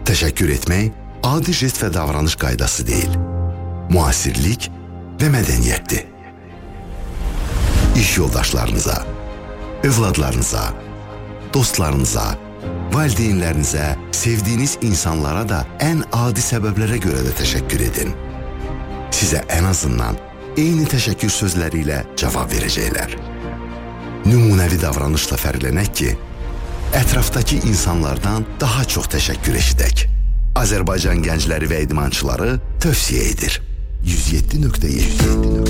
Təşəkkür etmək adi jest və davranış qaydası deyil. Müasirlik və mədəniyyətdir. İş yoldaşlarınıza, övladlarınıza, dostlarınıza, valideynlərinizə, sevdiyiniz insanlara da ən adi səbəblərə görə də təşəkkür edin. Sizə ən azından eyni təşəkkür sözləri ilə cavab verəcəklər. Nümunəvi davranışla fərqlənək ki, ətrafdakı insanlardan daha çox təşəkkür eşidək. Azərbaycan gəncləri və idmançıları tövsiyə edir. 107.7